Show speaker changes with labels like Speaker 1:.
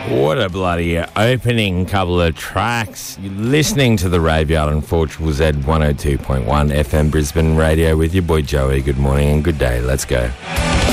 Speaker 1: What a bloody opening couple of tracks. You're listening to the Raveyard on 4 Z 102.1 FM Brisbane Radio with your boy Joey. Good morning and good day. Let's go.